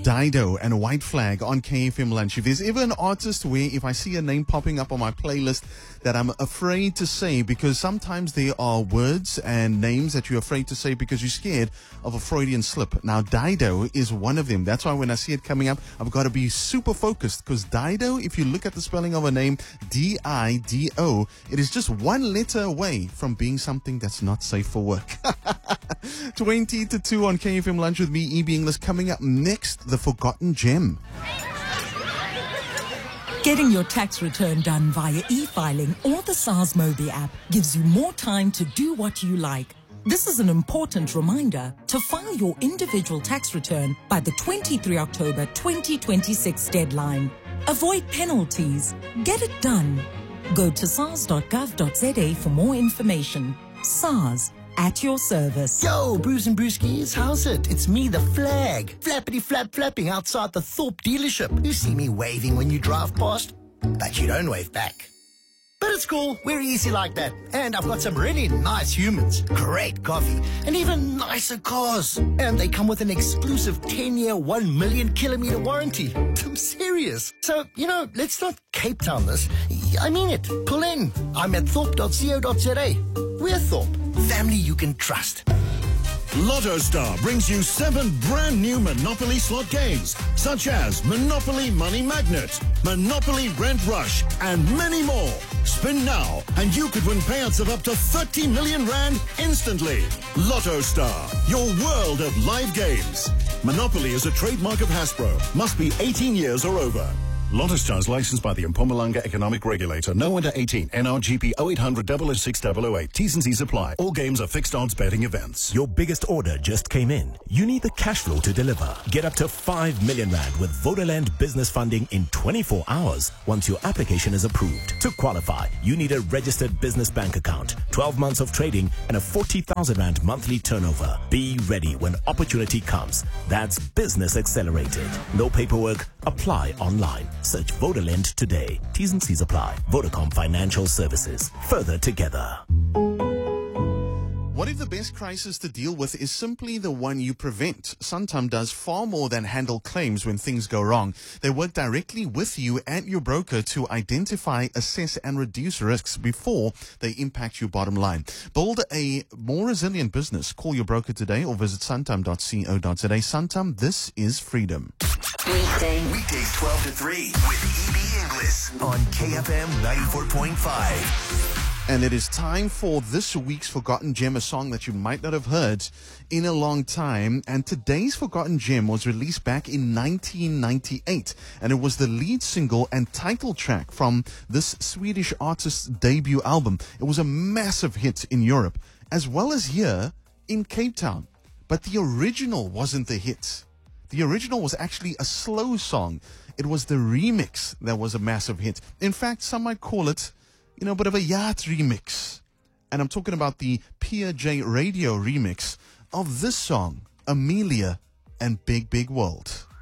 Dido and White Flag on KFM Lunch. If there's ever an artist where if I see a name popping up on my playlist that I'm afraid to say, because sometimes there are words and names that you're afraid to say because you're scared of a Freudian slip. Now, Dido is one of them. That's why when I see it coming up, I've got to be super focused, because Dido, if you look at the spelling of a name, D-I-D-O, it is just one letter away from being something that's not safe for work. 20 to 2 on KFM Lunch with me, EB English. Coming up next, the forgotten gem. Getting your tax return done via e-filing or the SARS Mobi app gives you more time to do what you like. This is an important reminder to file your individual tax return by the 23 October 2026 deadline. Avoid penalties. Get it done. Go to sars.gov.za for more information. SARS, at your service. Yo, Bruce and Brewskis, how's it? It's me, the Flag. Flappity flap flapping outside the Thorpe dealership. You see me waving when you drive past, but you don't wave back. But it's cool, we're easy like that. And I've got some really nice humans, great coffee, and even nicer cars. And they come with an exclusive 10-year, 1 million kilometer warranty. I'm serious. So, let's not Cape Town this. I mean it. Pull in. I'm at thorpe.co.za. We're Thorpe. Family you can trust. Lotto Star brings you 7 brand new Monopoly slot games, such as Monopoly Money Magnet, Monopoly Rent Rush, and many more. Spin now, and you could win payouts of up to 30 million rand instantly. Lotto Star, your world of live games. Monopoly is a trademark of Hasbro. Must be 18 years or over. Lotto Star is licensed by the Mpumalanga Economic Regulator. No under 18. NRGP 0800 006 T's and C's apply. All games are fixed odds betting events. Your biggest order just came in. You need the cash flow to deliver. Get up to 5 million rand with Vodaland business funding in 24 hours once your application is approved. To qualify, you need a registered business bank account, 12 months of trading, and a 40,000 rand monthly turnover. Be ready when opportunity comes. That's Business Accelerated. No paperwork. Apply online. Search Vodaland today. T's and C's apply. Vodacom Financial Services. Further together. What if the best crisis to deal with is simply the one you prevent? Santam does far more than handle claims when things go wrong. They work directly with you and your broker to identify, assess, and reduce risks before they impact your bottom line. Build a more resilient business. Call your broker today or visit santam.co.za. Santam, this is freedom. Weekdays 12 to 3 with EB English on KFM 94.5. And it is time for this week's Forgotten Gem, a song that you might not have heard in a long time. And today's Forgotten Gem was released back in 1998. And it was the lead single and title track from this Swedish artist's debut album. It was a massive hit in Europe, as well as here in Cape Town. But the original wasn't the hit. The original was actually a slow song. It was the remix that was a massive hit. In fact, some might call it, a bit of a yacht remix. And I'm talking about the Pia J Radio remix of this song, Amelia and Big Big World.